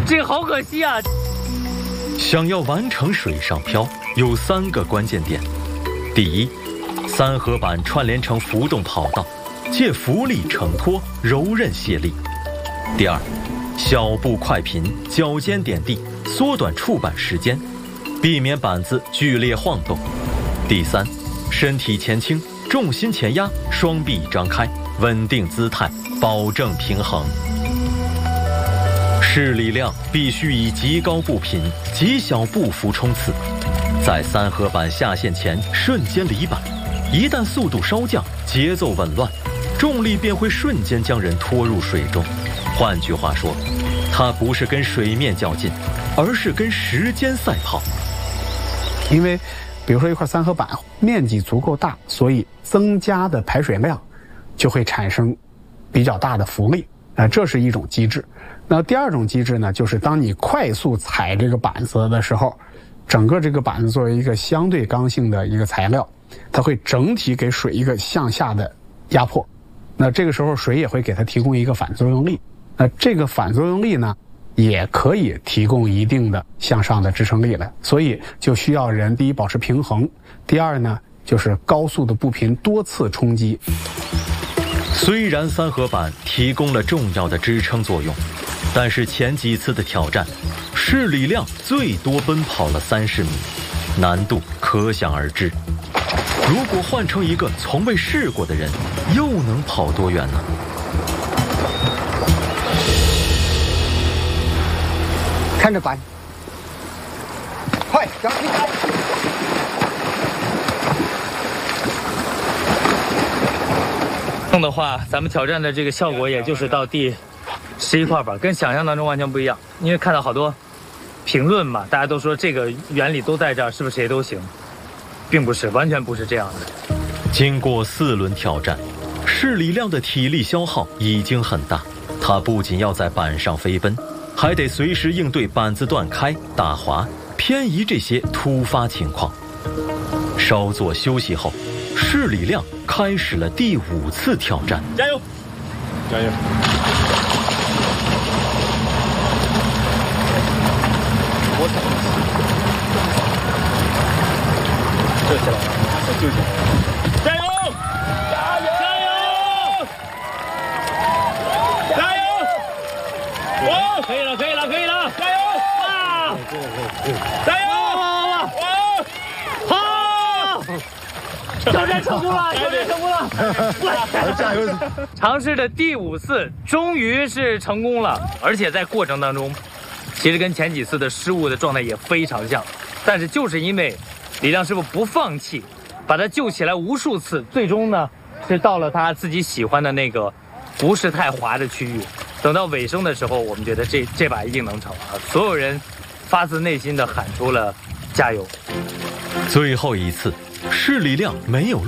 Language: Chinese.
这个好可惜啊！ 想要完成水上漂，有3个关键点：第一，三合板串联成浮动跑道，借浮力承托，柔韧卸力；第二，小步快频，脚尖点地，缩短触板时间，避免板子剧烈晃动；第三，身体前倾，重心前压，双臂张开，稳定姿态，保证平衡。施力量必须以极高步频、极小步幅冲刺，在三合板下线前瞬间离板，一旦速度稍降，节奏紊乱，重力便会瞬间将人拖入水中。换句话说，它不是跟水面较劲，而是跟时间赛跑。 因为比如说一块三合板面积足够大，所以增加的排水量就会产生比较大的浮力，这是一种机制。那第二种机制呢，就是当你快速踩这个板子的时候，整个这个板子作为一个相对刚性的一个材料，它会整体给水一个向下的压迫。那这个时候水也会给它提供一个反作用力。那这个反作用力呢，也可以提供一定的向上的支撑力来，所以就需要人第一保持平衡，第二呢就是高速的步频多次冲击。 虽然三合板提供了重要的支撑作用，但是前几次的挑战，施力量最多奔跑了30米，难度可想而知。如果换成一个从未试过的人，又能跑多远呢？ 看着板，快，让你开。 弄的话，咱们挑战的这个效果也就是到第11块板，跟想象当中完全不一样。因为看到好多评论嘛，大家都说这个原理都在这儿，是不是谁都行？并不是，完全不是这样的。 经过4轮挑战，施力量的体力消耗已经很大，他不仅要在板上飞奔，还得随时应对板子断开、打滑、偏移这些突发情况。稍作休息后，施力量开始了第5次挑战。 加油！ 加油！救起来了，救起来了！ 加油！加油！加油！哇，可以了，可以了，可以了！加油！啊！加油！好！挑战成功了！挑战成功了！ 加油！ 尝试的第5次终于是成功了，而且在过程当中，其实跟前几次的失误的状态也非常像，但是就是因为李亮师傅不放弃，把他救起来无数次，最终呢是到了他自己喜欢的那个不是太滑的区域。等到尾声的时候，我们觉得这把一定能成啊！所有人发自内心的喊出了加油。 最后一次，施力量没有